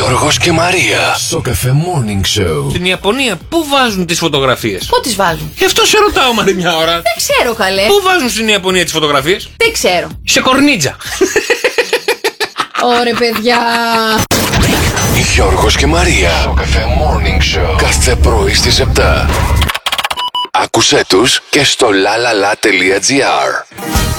Γιώργος και Μαρία. Σοκαφέ Morning Show. Στην Ιαπωνία πού βάζουν τις φωτογραφίες? Πού τις βάζουν? Γι' αυτό σε ρωτάω, Μαρία, μια ώρα. Δεν ξέρω, καλέ. Πού βάζουν στην Ιαπωνία τις φωτογραφίες? Δεν ξέρω. Σε κορνίτζα. Ωρε, παιδιά. Γιώργος και Μαρία. Σοκαφέ Morning Show. Κάθε πρωί στις 7. Άκουσέ τους και στο lalala.gr.